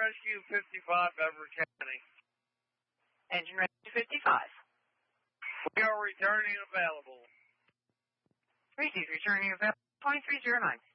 Rescue 55, Everett County. Engine Rescue 55. We are returning available. 3C's returning available 2309.